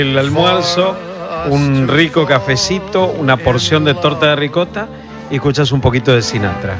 El almuerzo, un rico cafecito, una porción de torta de ricota y escuchas un poquito de Sinatra.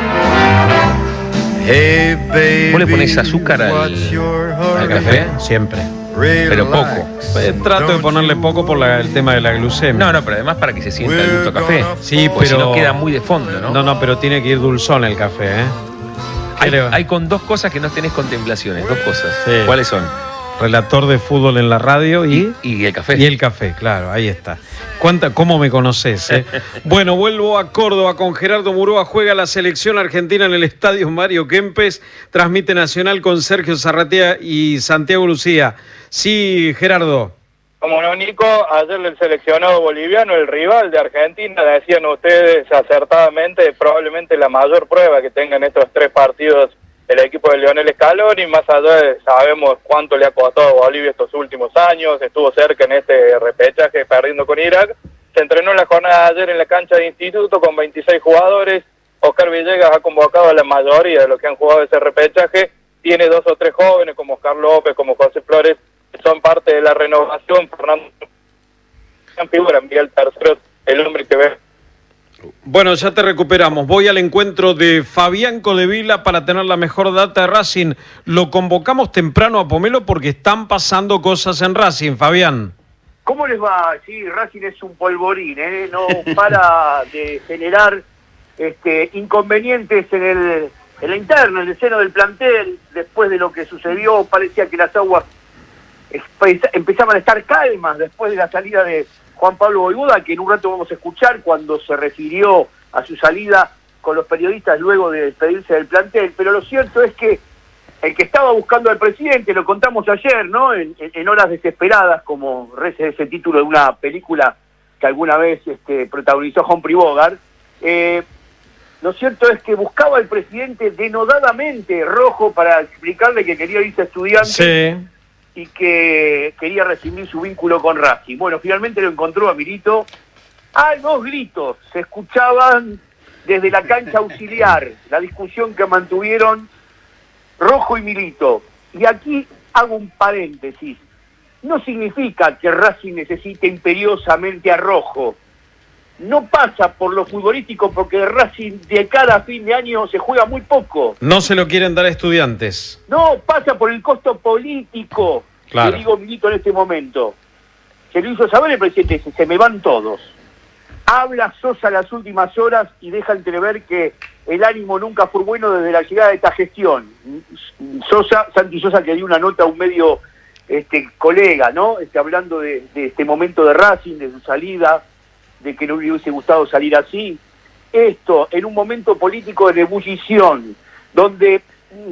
Hey baby, ¿Vos le ponés azúcar al café? Siempre. Pero poco. Trato de ponerle poco por el tema de la glucemia. No, pero además para que se sienta el gusto a café. Sí, porque pero si no queda muy de fondo, ¿no? No, pero tiene que ir dulzón el café, ¿eh? Hay con dos cosas que no tenés contemplaciones, dos cosas. Sí. ¿Cuáles son? Relator de fútbol en la radio y el café. Y el café, claro, ahí está. ¿Cómo me conoces, eh? Bueno, vuelvo a Córdoba con Gerardo Murúa. Juega la selección argentina en el estadio Mario Kempes. Transmite Nacional con Sergio Zarratea y Santiago Lucía. Sí, Gerardo. Como no, Nico, ayer el seleccionado boliviano, el rival de Argentina, decían ustedes acertadamente, probablemente la mayor prueba que tengan estos 3 partidos el equipo de Lionel Scaloni. Más allá de, sabemos cuánto le ha costado a Bolivia estos últimos años, estuvo cerca en este repechaje perdiendo con Irak. Se entrenó en la jornada de ayer en la cancha de Instituto con 26 jugadores. Oscar Villegas ha convocado a la mayoría de los que han jugado ese repechaje. Tiene 2 o 3 jóvenes como Oscar López, como José Flores, que son parte de la renovación. Fernando figura, Miguel Terceros, el hombre que ve. Bueno, ya te recuperamos. Voy al encuentro de Fabián Codevila para tener la mejor data de Racing. Lo convocamos temprano a Pomelo porque están pasando cosas en Racing, Fabián. ¿Cómo les va? Sí, Racing es un polvorín, ¿eh? No para de generar inconvenientes en la interna, en el seno del plantel. Después de lo que sucedió, parecía que las aguas empezaban a estar calmas después de la salida de Juan Pablo Voivoda, que en un rato vamos a escuchar cuando se refirió a su salida con los periodistas luego de despedirse del plantel. Pero lo cierto es que el que estaba buscando al presidente, lo contamos ayer, ¿no? En horas desesperadas, como reza ese título de una película que alguna vez protagonizó Humphrey Bogart. Lo cierto es que buscaba al presidente denodadamente Rojo para explicarle que quería irse a Estudiantes. Sí. Y que quería rescindir su vínculo con Racing. Bueno, finalmente lo encontró a Milito. Dos gritos se escuchaban desde la cancha auxiliar, la discusión que mantuvieron Rojo y Milito. Y aquí hago un paréntesis. No significa que Racing necesite imperiosamente a Rojo. No pasa por lo futbolístico, porque Racing de cara a fin de año se juega muy poco. No se lo quieren dar a Estudiantes. No, pasa por el costo político, claro. Que digo Milito en este momento. Se lo hizo saber el presidente, se me van todos. Habla Sosa las últimas horas y deja entrever que el ánimo nunca fue bueno desde la llegada de esta gestión. Santi Sosa, que dio una nota a un medio colega, ¿no? Hablando de este momento de Racing, de su salida, de que no le hubiese gustado salir así. Esto, en un momento político de ebullición, donde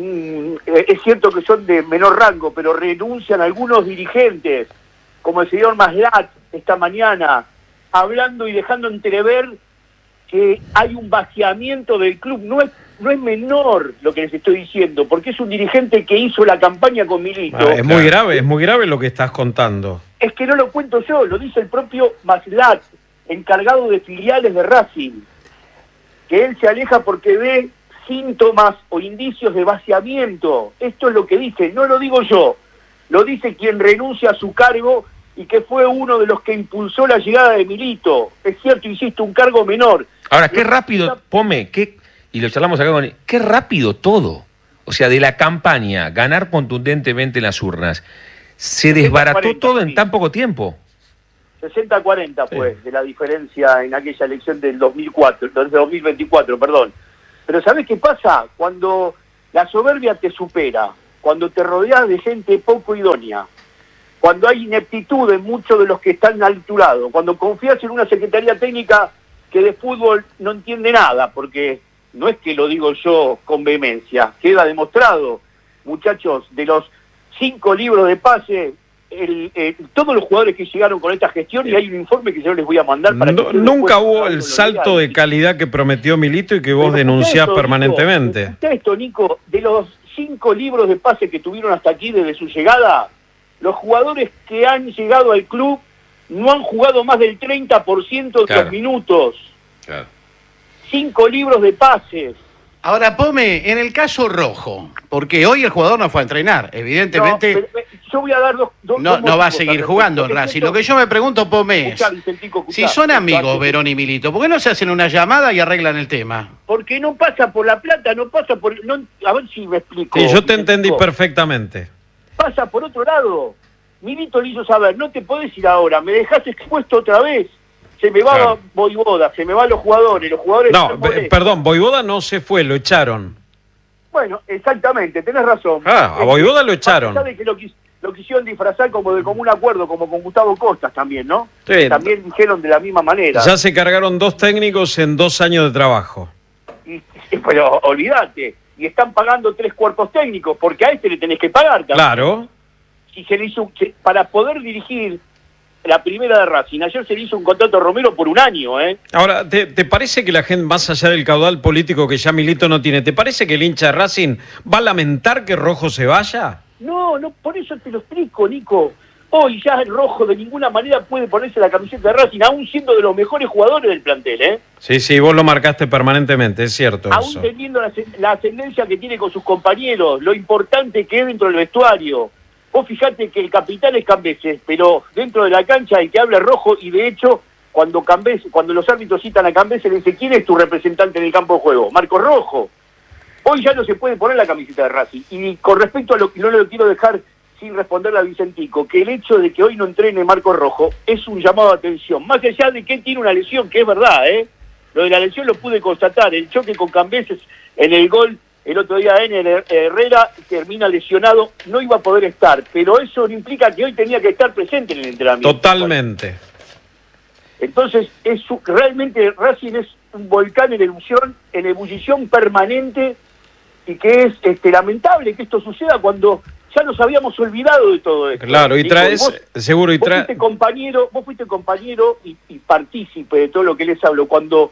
es cierto que son de menor rango, pero renuncian algunos dirigentes, como el señor Maslat esta mañana, hablando y dejando entrever que hay un vaciamiento del club. No es menor lo que les estoy diciendo, porque es un dirigente que hizo la campaña con Milito. Es muy grave lo que estás contando. Es que no lo cuento yo, lo dice el propio Maslat, encargado de filiales de Racing, que él se aleja porque ve síntomas o indicios de vaciamiento. Esto es lo que dice, no lo digo yo, lo dice quien renuncia a su cargo y que fue uno de los que impulsó la llegada de Milito. Es cierto, insisto, un cargo menor. Ahora, qué rápido, Pome, y lo charlamos acá con... Qué rápido todo. O sea, de la campaña, ganar contundentemente en las urnas, se desbarató todo en tan poco tiempo. 60-40 pues, de la diferencia en aquella elección del 2024, perdón. Pero ¿sabés qué pasa? Cuando la soberbia te supera, cuando te rodeas de gente poco idónea, cuando hay ineptitud en muchos de los que están al tu lado, cuando confías en una secretaría técnica que de fútbol no entiende nada, porque no es que lo digo yo con vehemencia, queda demostrado, muchachos, de los 5 libros de pase, todos los jugadores que llegaron con esta gestión, y hay un informe que yo les voy a mandar para que nunca hubo el salto de calidad que prometió Milito y que vos denunciás permanentemente. Esto, Nico, de los 5 libros de pase que tuvieron hasta aquí desde su llegada, los jugadores que han llegado al club no han jugado más del 30% de los minutos. 5 libros de pases. Ahora, Pome, en el caso Rojo, porque hoy el jugador no fue a entrenar, evidentemente... No, pero, yo voy a dar dos no va a seguir jugando en Racing. Lo que yo me pregunto, Pome, es, si son amigos Verón y Milito, ¿por qué no se hacen una llamada y arreglan el tema? Porque no pasa por la plata, no pasa por... a ver si me explico. Sí, yo te entendí perfectamente. Pasa por otro lado. Milito le hizo saber, no te podés ir ahora, me dejás expuesto otra vez. Se me va Voivoda, se me van los jugadores No, perdón, Voivoda no se fue, lo echaron. Bueno, exactamente, tenés razón. A Voivoda lo echaron. ¿Sabes que lo quisieron disfrazar como de común acuerdo, como con Gustavo Costas también, ¿no? Sí. También dijeron de la misma manera. Ya se cargaron 2 técnicos en 2 años de trabajo. Pero olvídate, y están pagando 3 cuerpos técnicos, porque a este le tenés que pagar también. Claro. Si se le hizo, para poder dirigir la primera de Racing, ayer se le hizo un contrato a Romero por 1 año, ¿eh? Ahora, ¿te parece que la gente, más allá del caudal político que ya Milito no tiene, ¿te parece que el hincha de Racing va a lamentar que Rojo se vaya? No, por eso te lo explico, Nico. Hoy ya el Rojo de ninguna manera puede ponerse la camiseta de Racing, aún siendo de los mejores jugadores del plantel, ¿eh? Sí, vos lo marcaste permanentemente, es cierto aún eso. Teniendo la ascendencia que tiene con sus compañeros, lo importante que es dentro del vestuario. Vos fijate que el capitán es Cambeses, pero dentro de la cancha el que habla es Rojo, y de hecho, cuando los árbitros citan a Cambeses, le dice, ¿quién es tu representante en el campo de juego? Marco Rojo. Hoy ya no se puede poner la camiseta de Racing. Y con respecto a lo que no le quiero dejar sin responderle a Vicentico, que el hecho de que hoy no entrene Marco Rojo es un llamado de atención, más allá de que él tiene una lesión, que es verdad, ¿eh? Lo de la lesión lo pude constatar, el choque con Cambeses en el gol el otro día en Herrera termina lesionado, no iba a poder estar, pero eso no implica que hoy tenía que estar presente en el entrenamiento. Totalmente. Entonces, realmente Racing es un volcán en ebullición permanente, y que es lamentable que esto suceda cuando ya nos habíamos olvidado de todo esto. Claro, y traes, vos fuiste compañero y partícipe de todo lo que les hablo, cuando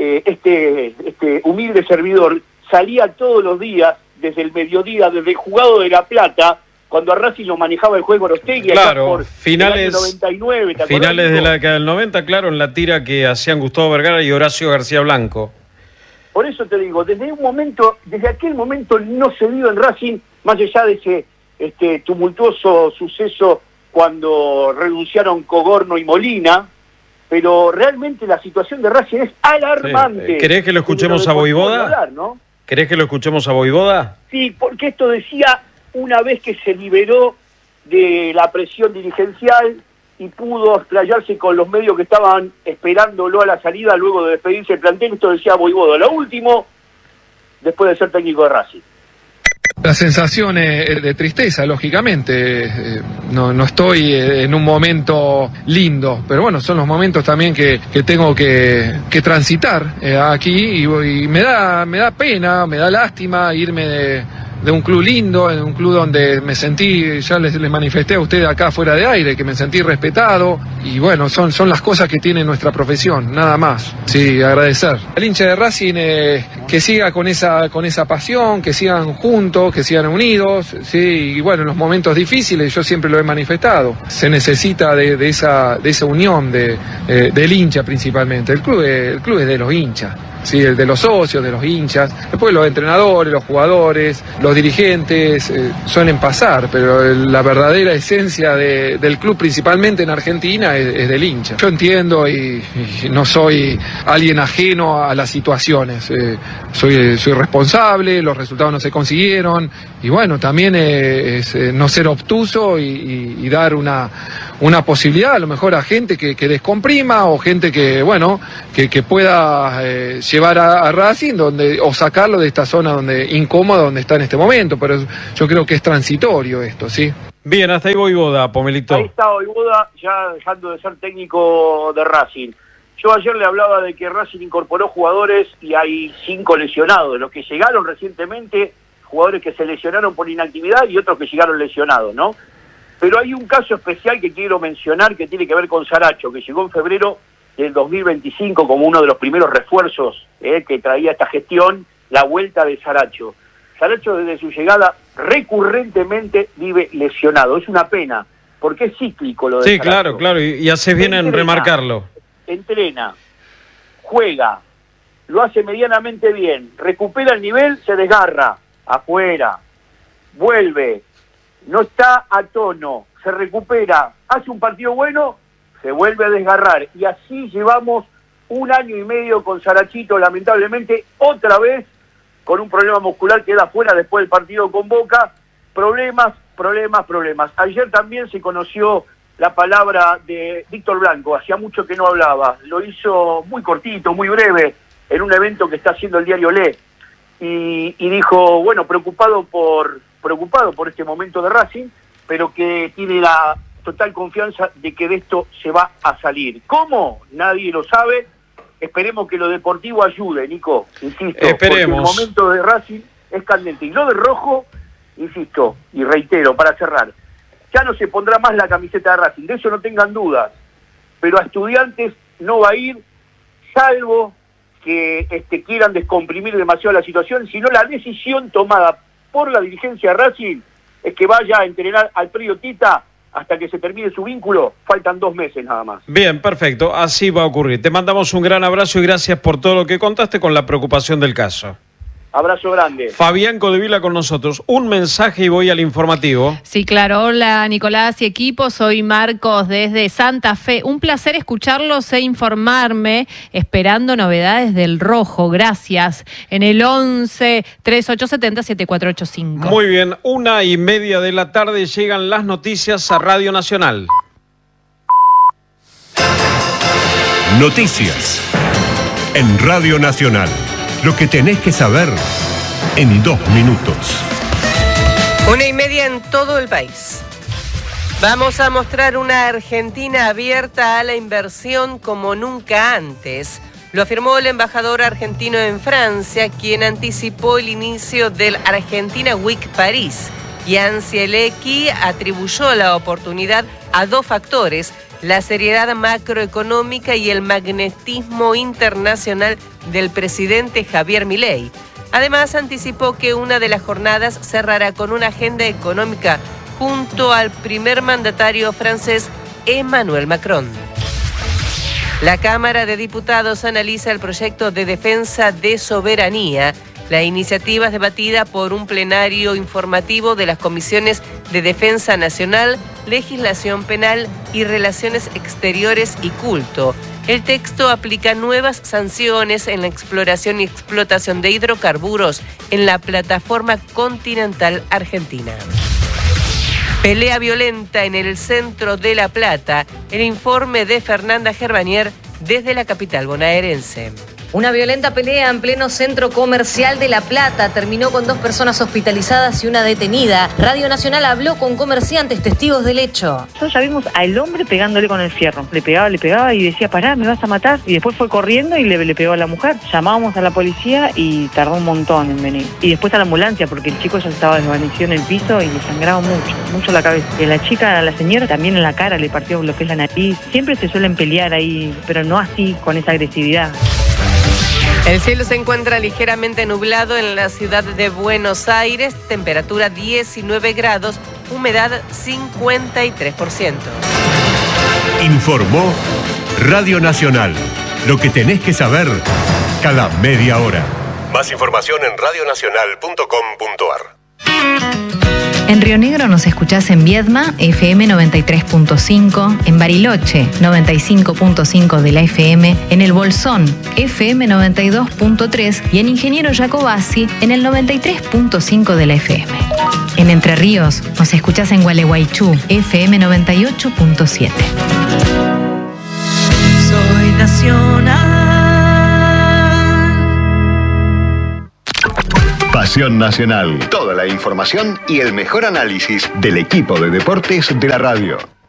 este humilde servidor salía todos los días, desde el mediodía, desde el Jugado de La Plata, cuando a Racing lo manejaba el juego Orostegui, claro, por finales 99, ¿te finales acordás? de la década del 90, claro, en la tira que hacían Gustavo Vergara y Horacio García Blanco. Por eso te digo, desde aquel momento no se vio en Racing, más allá de ese tumultuoso suceso cuando renunciaron Cogorno y Molina, pero realmente la situación de Racing es alarmante. Sí. ¿Querés que lo escuchemos a Voivoda? ¿No? ¿Querés que lo escuchemos a Voivoda? Sí, porque esto decía una vez que se liberó de la presión dirigencial y pudo explayarse con los medios que estaban esperándolo a la salida luego de despedirse del plantel. Esto decía Voivoda, lo último, después de ser técnico de Racing. La sensación es de tristeza, lógicamente. No estoy en un momento lindo, pero bueno, son los momentos también que tengo que transitar aquí, y me da pena, me da lástima irme de un club lindo, en un club donde me sentí, ya les manifesté a ustedes acá fuera de aire, que me sentí respetado, y bueno, son las cosas que tiene nuestra profesión, nada más. Sí, agradecer al hincha de Racing que siga con esa pasión, que sigan juntos, que sigan unidos, sí, y bueno, en los momentos difíciles yo siempre lo he manifestado, se necesita de esa unión del hincha principalmente. El club es de los hinchas. Sí, el de los socios, de los hinchas, después los entrenadores, los jugadores, los dirigentes suelen pasar, pero la verdadera esencia del club, principalmente en Argentina, es del hincha. Yo entiendo y no soy alguien ajeno a las situaciones, soy responsable, los resultados no se consiguieron, y bueno, también es no ser obtuso y dar una posibilidad a lo mejor a gente que descomprima, o gente que pueda llevar a Racing o sacarlo de esta zona incómoda donde está en este momento, pero yo creo que es transitorio esto, ¿sí? Bien, hasta ahí Voivoda, Pomelito. Ahí está Voivoda, ya dejando de ser técnico de Racing. Yo ayer le hablaba de que Racing incorporó jugadores y hay 5 lesionados, los que llegaron recientemente, jugadores que se lesionaron por inactividad y otros que llegaron lesionados, ¿no? Pero hay un caso especial que quiero mencionar que tiene que ver con Saracho, que llegó en febrero del 2025 como uno de los primeros refuerzos que traía esta gestión, la vuelta de Saracho. Saracho desde su llegada recurrentemente vive lesionado. Es una pena, porque es cíclico lo de Sí, Saracho. claro, y haces bien en remarcarlo. Entrena, juega, lo hace medianamente bien, recupera el nivel, se desgarra, afuera, vuelve, no está a tono, se recupera, hace un partido bueno, se vuelve a desgarrar, y así llevamos 1 año y medio con Sarachito, lamentablemente, otra vez con un problema muscular, queda fuera después del partido con Boca, problemas. Ayer también se conoció la palabra de Víctor Blanco, hacía mucho que no hablaba, lo hizo muy cortito, muy breve, en un evento que está haciendo el diario Le, y dijo, bueno, preocupado por este momento de Racing, pero que tiene la total confianza de que de esto se va a salir. ¿Cómo? Nadie lo sabe. Esperemos que lo deportivo ayude, Nico, insisto, esperemos. Porque el momento de Racing es candente. Y lo de Rojo, insisto, y reitero, para cerrar, ya no se pondrá más la camiseta de Racing, de eso no tengan dudas, pero a Estudiantes no va a ir, salvo que quieran descomprimir demasiado la situación, sino la decisión tomada por la dirigencia de Racing es que vaya a entrenar al Predio Tita hasta que se termine su vínculo. Faltan 2 meses nada más. Bien, perfecto, así va a ocurrir. Te mandamos un gran abrazo y gracias por todo lo que contaste con la preocupación del caso. Abrazo grande. Fabián Codevila con nosotros. Un mensaje y voy al informativo. Sí, claro. Hola, Nicolás y equipo. Soy Marcos desde Santa Fe. Un placer escucharlos e informarme, esperando novedades del Rojo. Gracias. En el 11-3870-7485. Muy bien. 1:30 de la tarde llegan las noticias a Radio Nacional. Noticias en Radio Nacional. Lo que tenés que saber en 2 minutos. 1:30 en todo el país. Vamos a mostrar una Argentina abierta a la inversión como nunca antes. Lo afirmó el embajador argentino en Francia, quien anticipó el inicio del Argentina Week París. Jan Zielecki atribuyó la oportunidad a 2 factores: la seriedad macroeconómica y el magnetismo internacional del presidente Javier Milei. Además, anticipó que una de las jornadas cerrará con una agenda económica junto al primer mandatario francés Emmanuel Macron. La Cámara de Diputados analiza el proyecto de defensa de soberanía. La iniciativa es debatida por un plenario informativo de las comisiones de Defensa Nacional, Legislación Penal y Relaciones Exteriores y Culto. El texto aplica nuevas sanciones en la exploración y explotación de hidrocarburos en la plataforma continental argentina. Pelea violenta en el centro de La Plata. El informe de Fernanda Gerbanier desde la capital bonaerense. Una violenta pelea en pleno centro comercial de La Plata terminó con 2 personas hospitalizadas y una detenida. Radio Nacional habló con comerciantes testigos del hecho. Nosotros ya vimos al hombre pegándole con el fierro. Le pegaba y decía, pará, me vas a matar. Y después fue corriendo y le pegó a la mujer. Llamábamos a la policía y tardó un montón en venir. Y después a la ambulancia, porque el chico ya estaba desvanecido en el piso y le sangraba mucho la cabeza. Y a la chica, a la señora, también en la cara le partió lo que es la nariz. Siempre se suelen pelear ahí, pero no así, con esa agresividad. El cielo se encuentra ligeramente nublado en la ciudad de Buenos Aires, temperatura 19 grados, humedad 53%. Informó Radio Nacional. Lo que tenés que saber cada media hora. Más información en radionacional.com.ar. En Río Negro nos escuchás en Viedma, FM 93.5, en Bariloche, 95.5 de la FM, en El Bolsón, FM 92.3 y en Ingeniero Jacobasi, en el 93.5 de la FM. En Entre Ríos nos escuchás en Gualeguaychú, FM 98.7. Soy Nacional. Pasión Nacional. Toda la información y el mejor análisis del equipo de deportes de la radio.